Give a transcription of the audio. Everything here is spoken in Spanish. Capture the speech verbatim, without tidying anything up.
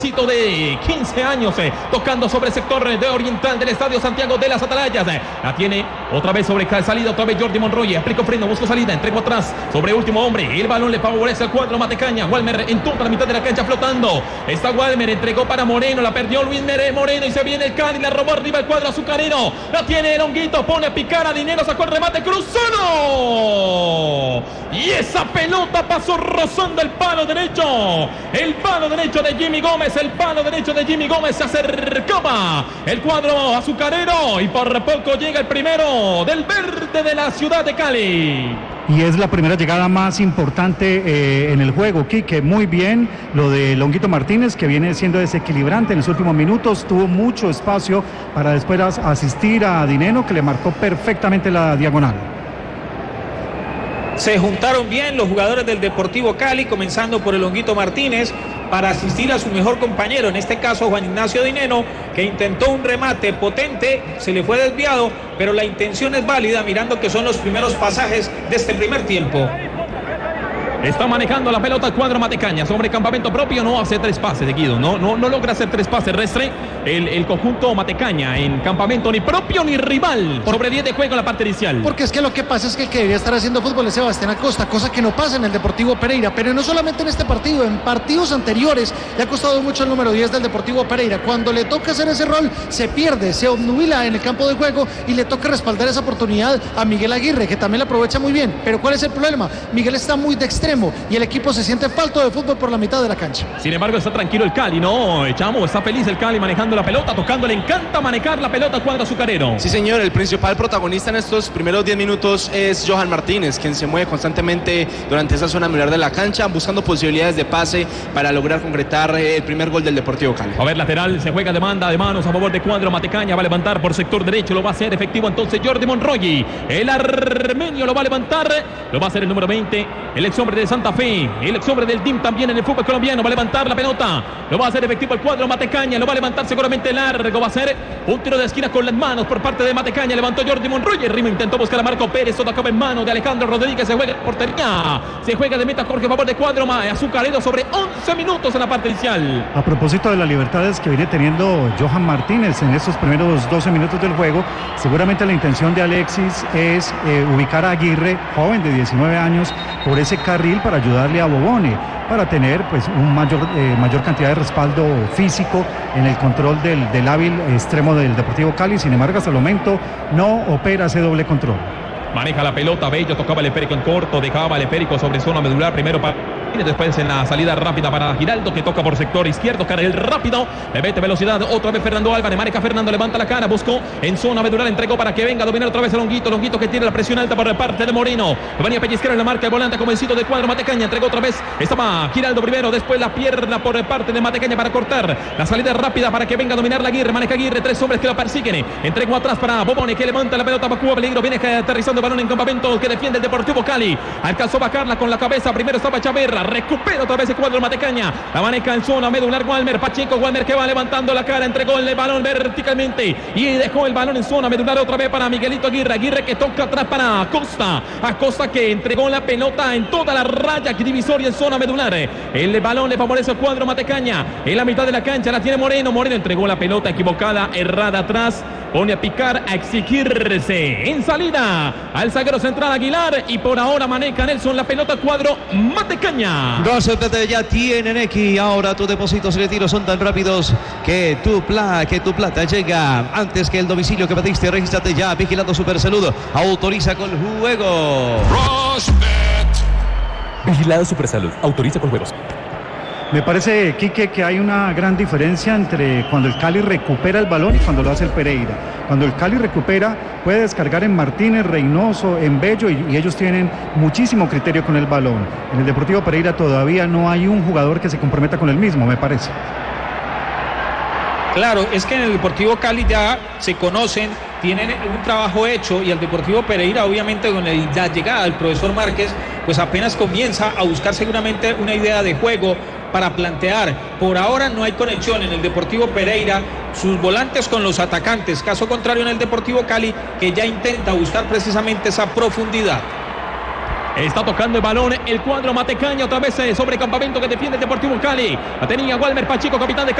de quince años, eh, tocando sobre el sector de oriental del Estadio Santiago de las Atalayas. Eh, la tiene otra vez sobre salida, otra vez Jordi Monroy. Aplico freno, busco salida, entrego atrás sobre último hombre. El balón le favorece al cuadro Matecaña. Walmer en toda la mitad de la cancha flotando. Está Walmer, entregó para Moreno, la perdió Luis Moreno y se viene el Cali, la robó arriba el cuadro azucarero. La tiene el Honguito, pone a picar a Dinero, sacó el remate, cruzó. ¡No! Y esa pelota pasó rozando el palo derecho. El palo derecho de Jimmy Gómez. El palo derecho de Jimmy Gómez, se acercaba el cuadro azucarero y por poco llega el primero del verde de la ciudad de Cali. Y es la primera llegada más importante eh, en el juego, Quique. Muy bien lo de Longuito Martínez, que viene siendo desequilibrante en los últimos minutos. Tuvo mucho espacio para después asistir a Dineno, que le marcó perfectamente la diagonal. Se juntaron bien los jugadores del Deportivo Cali, comenzando por el Honguito Martínez, para asistir a su mejor compañero, en este caso Juan Ignacio Dineno, que intentó un remate potente, se le fue desviado, pero la intención es válida, mirando que son los primeros pasajes de este primer tiempo. Está manejando la pelota el cuadro Matecaña sobre campamento propio, no hace tres pases seguidos, no, no, no logra hacer tres pases restre el, el conjunto Matecaña en campamento ni propio ni rival, sobre diez de juego en la parte inicial. Porque es que lo que pasa es que el que debería estar haciendo fútbol es Sebastián Acosta, cosa que no pasa en el Deportivo Pereira, pero no solamente en este partido, en partidos anteriores le ha costado mucho el número diez del Deportivo Pereira. Cuando le toca hacer ese rol, se pierde, se obnubila en el campo de juego y le toca respaldar esa oportunidad a Miguel Aguirre, que también la aprovecha muy bien. Pero ¿cuál es el problema? Miguel está muy de extremo y el equipo se siente falto de fútbol por la mitad de la cancha. Sin embargo, está tranquilo el Cali, ¿no, Chamo? Está feliz el Cali manejando la pelota, tocando, le encanta manejar la pelota al cuadro azucarero. Sí, señor, el principal protagonista en estos primeros diez minutos es Johan Martínez, quien se mueve constantemente durante esa zona medular de la cancha, buscando posibilidades de pase para lograr concretar el primer gol del Deportivo Cali. A ver, lateral, se juega demanda de manos a favor de cuadro Matecaña, va a levantar por sector derecho, lo va a hacer efectivo entonces Jordi Monroy. El armenio lo va a levantar, lo va a hacer el número veinte, el ex hombre de Santa Fe. El ex hombre del D I M también en el fútbol colombiano va a levantar la pelota, lo va a hacer efectivo el cuadro Matecaña, lo va a levantar seguramente largo, va a ser un tiro de esquina con las manos por parte de Matecaña, levantó Jordi Monroy, el Rima intentó buscar a Marco Pérez, todo acaba en mano de Alejandro Rodríguez, se juega en portería, se juega de meta Jorge a favor de cuadro azucarero sobre once minutos en la parte inicial. A propósito de las libertades que viene teniendo Johan Martínez en estos primeros doce minutos del juego, seguramente la intención de Alexis es eh, ubicar a Aguirre, joven de diecinueve años, por ese carril para ayudarle a Bobone, para tener pues un mayor, eh, mayor cantidad de respaldo físico en el control del, del hábil extremo del Deportivo Cali. Sin embargo, hasta el momento no opera ese doble control. Maneja la pelota, Bello, tocaba el esférico en corto, dejaba el esférico sobre zona medular, primero para... Después en la salida rápida para Giraldo, que toca por sector izquierdo, carril rápido, le mete velocidad, otra vez Fernando Álvarez, maneja Fernando, levanta la cara, buscó en zona medular, entregó para que venga a dominar otra vez el Longuito, Longuito que tiene la presión alta por parte de Moreno, venía pellizquero en la marca, el volante convencido del cuadro Matecaña, entregó otra vez, estaba Giraldo primero, después la pierna por parte de Matecaña para cortar, la salida rápida para que venga a dominar la Aguirre, maneja Aguirre, tres hombres que lo persiguen, entregó atrás para Bobone, que levanta la pelota, Cuba peligro, viene aterrizando el balón en campamento, que defiende el Deportivo Cali, alcanzó a bajarla con la cabeza, primero estaba Chaverra, recupera otra vez el cuadro Matecaña, la maneja en zona medular Walmer, Pacheco, Walmer que va levantando la cara, entregó el balón verticalmente y dejó el balón en zona medular otra vez para Miguelito Aguirre, Aguirre que toca atrás para Acosta, Acosta que entregó la pelota en toda la raya divisoria en zona medular, el balón le favorece al cuadro Matecaña, en la mitad de la cancha la tiene Moreno, Moreno entregó la pelota equivocada, errada atrás, pone a picar, a exigirse en salida al zaguero central Aguilar y por ahora maneja Nelson la pelota cuadro Matecaña. Ya tienen X, ahora tus depósitos y retiros son tan rápidos que tu, pla, que tu plata llega antes que el domicilio que pediste. Regístrate ya, Vigilando Supersalud, autoriza con juego. Vigilado Supersalud, autoriza con juegos. Me parece, Quique, que hay una gran diferencia entre cuando el Cali recupera el balón y cuando lo hace el Pereira. Cuando el Cali recupera, puede descargar en Martínez, Reynoso, en Bello, y, y ellos tienen muchísimo criterio con el balón. En el Deportivo Pereira todavía no hay un jugador que se comprometa con el mismo, me parece. Claro, es que en el Deportivo Cali ya se conocen, tienen un trabajo hecho, y el Deportivo Pereira obviamente con la llegada del profesor Márquez pues apenas comienza a buscar seguramente una idea de juego para plantear. Por ahora no hay conexión en el Deportivo Pereira, sus volantes con los atacantes, caso contrario en el Deportivo Cali, que ya intenta buscar precisamente esa profundidad. Está tocando el balón el cuadro Matecaña. Otra vez sobre Campamento que defiende el Deportivo Cali. La tenía Walmer Pacheco, capitán de